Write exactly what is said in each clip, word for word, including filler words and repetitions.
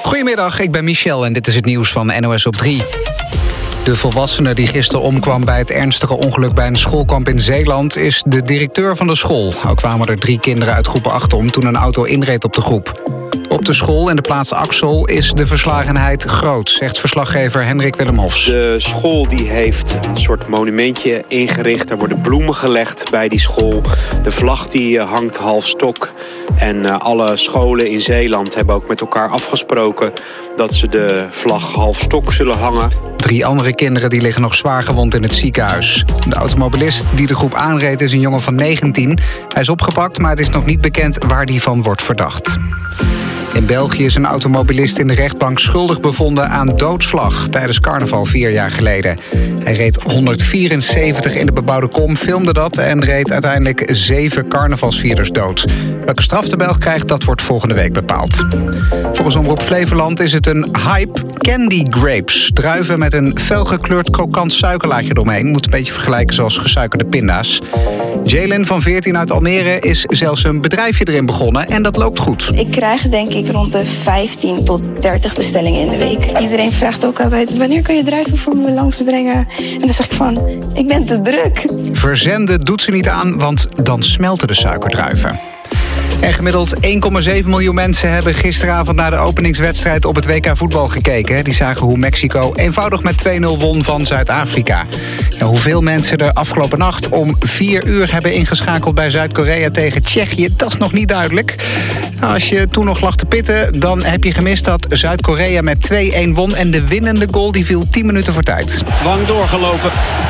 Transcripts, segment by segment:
Goedemiddag, ik ben Michel en dit is het nieuws van N O S op drie. De volwassene die gisteren omkwam bij het ernstige ongeluk bij een schoolkamp in Zeeland is de directeur van de school. Ook kwamen er drie kinderen uit groep acht om toen een auto inreed op de groep. Op de school in de plaats Axel is de verslagenheid groot, zegt verslaggever Hendrik Willem Hofs. De school die heeft een soort monumentje ingericht. Er worden bloemen gelegd bij die school. De vlag die hangt half stok. En uh, alle scholen in Zeeland hebben ook met elkaar afgesproken dat ze de vlag half stok zullen hangen. Drie andere kinderen die liggen nog zwaar gewond in het ziekenhuis. De automobilist die de groep aanreed is een jongen van negentien. Hij is opgepakt, maar het is nog niet bekend waar die van wordt verdacht. In België is een automobilist in de rechtbank schuldig bevonden aan doodslag tijdens carnaval vier jaar geleden. Hij reed honderdvierenzeventig in de bebouwde kom, filmde dat en reed uiteindelijk zeven carnavalsvierders dood. Welke straf de Belg krijgt, dat wordt volgende week bepaald. Volgens Omroep Flevoland is het een hype. Candy grapes, druiven met een felgekleurd krokant suikerlaagje eromheen. Moet een beetje vergelijken zoals gesuikerde pinda's. Jalen van veertien uit Almere is zelfs een bedrijfje erin begonnen en dat loopt goed. Ik krijg denk ik rond de vijftien tot dertig bestellingen in de week. Iedereen vraagt ook altijd, wanneer kun je druiven voor me langsbrengen? En dan zeg ik van, ik ben te druk. Verzenden doet ze niet aan, want dan smelten de suikerdruiven. En gemiddeld één komma zeven miljoen mensen hebben gisteravond naar de openingswedstrijd op het W K voetbal gekeken. Die zagen hoe Mexico eenvoudig met twee nul won van Zuid-Afrika. Nou, hoeveel mensen er afgelopen nacht om vier uur hebben ingeschakeld bij Zuid-Korea tegen Tsjechië, dat is nog niet duidelijk. Nou, als je toen nog lag te pitten, dan heb je gemist dat Zuid-Korea met twee-een won. En de winnende goal die viel tien minuten voor tijd. Wang doorgelopen.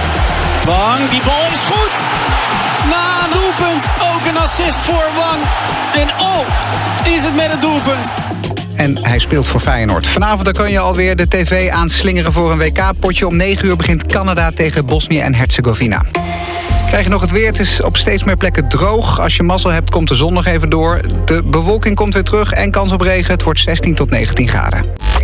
Wang, die bal is goed! Na een doelpunt, ook een assist voor Wang. En oh, is het met het doelpunt. En hij speelt voor Feyenoord. Vanavond dan kan je alweer de tv aanslingeren voor een W K-potje. Om negen uur begint Canada tegen Bosnië en Herzegovina. Krijg je nog het weer? Het is op steeds meer plekken droog. Als je mazzel hebt, komt de zon nog even door. De bewolking komt weer terug en kans op regen. Het wordt zestien tot negentien graden.